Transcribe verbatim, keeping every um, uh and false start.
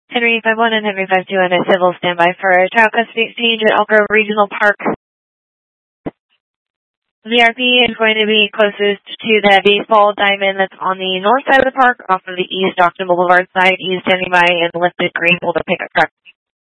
Henry five one and Henry five two on a civil standby for a child custody exchange at Elk Grove Regional Park. The R P is going to be closest to the baseball diamond that's on the north side of the park, off of the East Austin Boulevard side. He's standing by and lifted green boulder pickup truck.